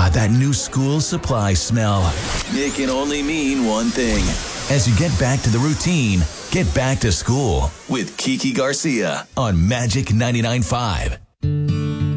that new school supply smell. It can only mean one thing. As you get back to the routine, get back to school with Kiki Garcia on Magic 99.5.